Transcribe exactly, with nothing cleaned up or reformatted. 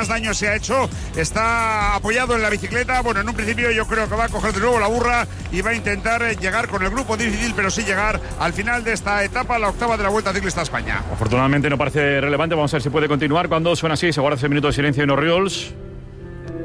más daño se ha hecho. Está apoyado en la bicicleta. Bueno, en un principio yo creo que va a coger de nuevo la burra y va a intentar llegar con el grupo difícil, pero sí llegar al final de esta etapa, la octava de la Vuelta Ciclista a España. Afortunadamente no parece relevante. Vamos a ver si puede continuar. Cuando suena así, se guarda ese minuto de silencio en Orriols.